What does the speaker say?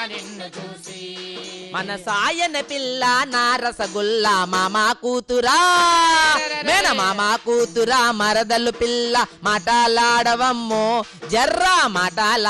నిన్ను చూసి మన సాయన పిల్ల నా రసగుల్లా మామా కూతురా మేన మామా కూతురా మరదలు పిల్ల మాటలాడవమ్మో జర్రా మాటలా